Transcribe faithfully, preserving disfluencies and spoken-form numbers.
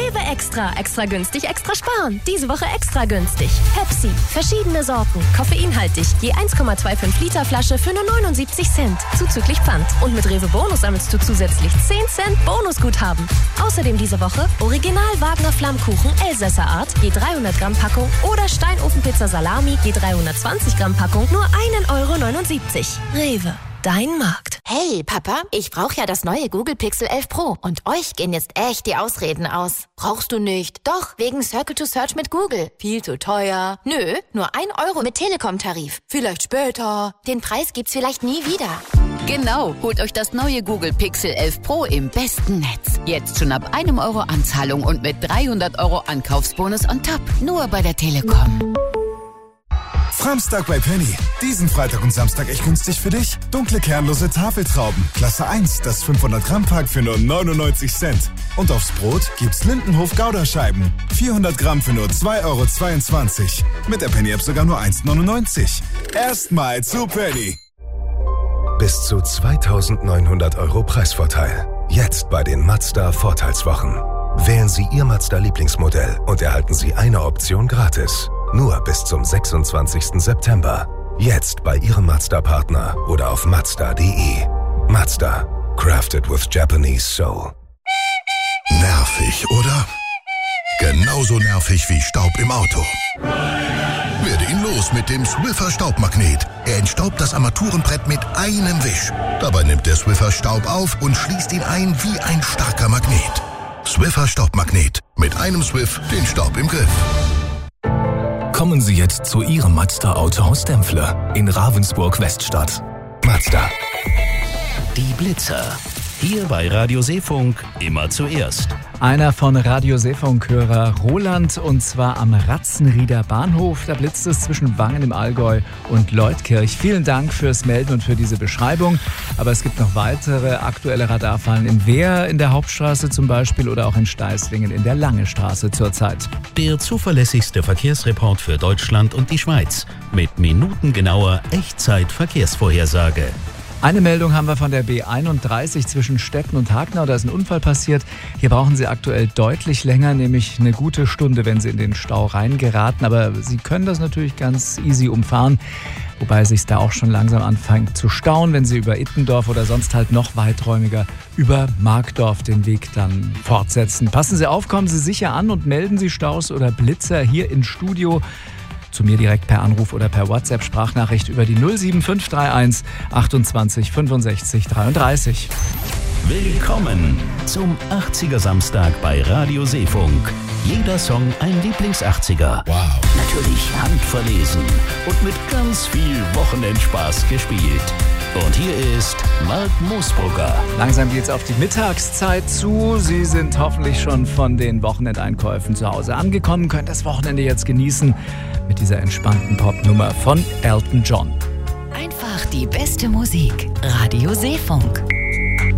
Rewe Extra. Extra günstig, extra sparen. Diese Woche extra günstig. Pepsi. Verschiedene Sorten. Koffeinhaltig. Je eins Komma fünfundzwanzig Liter Flasche für nur neunundsiebzig Cent. Zuzüglich Pfand. Und mit Rewe Bonus sammelst du zusätzlich zehn Cent Bonusguthaben. Außerdem diese Woche Original Wagner Flammkuchen Elsässer Art. Je dreihundert Gramm Packung. Oder Steinofenpizza Salami. Je dreihundertzwanzig Gramm Packung. Nur ein Euro neunundsiebzig. Rewe. Dein Markt. Hey, Papa, ich brauche ja das neue Google Pixel elf Pro. Und euch gehen jetzt echt die Ausreden aus. Brauchst du nicht? Doch, wegen Circle to Search mit Google. Viel zu teuer. Nö, nur ein Euro mit Telekom-Tarif. Vielleicht später. Den Preis gibt's vielleicht nie wieder. Genau, holt euch das neue Google Pixel elf Pro im besten Netz. Jetzt schon ab einem Euro Anzahlung und mit dreihundert Euro Ankaufsbonus on top. Nur bei der Telekom. Framstag bei Penny. Diesen Freitag und Samstag echt günstig für dich. Dunkle kernlose Tafeltrauben. Klasse eins, das fünfhundert Gramm Pack für nur neunundneunzig Cent. Und aufs Brot gibt's Lindenhof Gouda-Scheiben. vierhundert Gramm für nur zwei Euro zweiundzwanzig. Mit der Penny-App sogar nur eins neunundneunzig. Erstmal zu Penny. Bis zu zweitausendneunhundert Euro Preisvorteil. Jetzt bei den Mazda Vorteilswochen. Wählen Sie Ihr Mazda-Lieblingsmodell und erhalten Sie eine Option gratis. Nur bis zum sechsundzwanzigsten September. Jetzt bei Ihrem Mazda-Partner oder auf mazda punkt de. Mazda. Crafted with Japanese Soul. Nervig, oder? Genauso nervig wie Staub im Auto. Werde ihn los mit dem Swiffer Staubmagnet. Er entstaubt das Armaturenbrett mit einem Wisch. Dabei nimmt der Swiffer Staub auf und schließt ihn ein wie ein starker Magnet. Swiffer Staubmagnet. Mit einem Swiff den Staub im Griff. Kommen Sie jetzt zu Ihrem Mazda Autohaus Dempfle in Ravensburg-Weststadt. Mazda. Die Blitzer. Hier bei Radio Seefunk immer zuerst. Einer von Radio Seefunk-Hörer Roland, und zwar am Ratzenrieder Bahnhof. Da blitzt es zwischen Wangen im Allgäu und Leutkirch. Vielen Dank fürs Melden und für diese Beschreibung. Aber es gibt noch weitere aktuelle Radarfallen in Wehr in der Hauptstraße zum Beispiel oder auch in Steißlingen in der Lange Straße zurzeit. Der zuverlässigste Verkehrsreport für Deutschland und die Schweiz mit minutengenauer Echtzeit-Verkehrsvorhersage. Eine Meldung haben wir von der B einunddreißig zwischen Stetten und Hagnau. Da ist ein Unfall passiert. Hier brauchen Sie aktuell deutlich länger, nämlich eine gute Stunde, wenn Sie in den Stau reingeraten. Aber Sie können das natürlich ganz easy umfahren, wobei es sich da auch schon langsam anfängt zu stauen, wenn Sie über Ittendorf oder sonst halt noch weiträumiger über Markdorf den Weg dann fortsetzen. Passen Sie auf, kommen Sie sicher an und melden Sie Staus oder Blitzer hier ins Studio. Zu mir direkt per Anruf oder per WhatsApp-Sprachnachricht über die null sieben fünf drei eins achtundzwanzig fünfundsechzig dreiunddreißig. Willkommen zum achtziger Samstag bei Radio Seefunk. Jeder Song ein Lieblings-achtziger. Wow. Natürlich handverlesen und mit ganz viel Wochenendspaß gespielt. Und hier ist Mark Moosbrugger. Langsam geht's auf die Mittagszeit zu. Sie sind hoffentlich schon von den Wochenendeinkäufen zu Hause angekommen, können das Wochenende jetzt genießen mit dieser entspannten Popnummer von Elton John. Einfach die beste Musik. Radio Seefunk.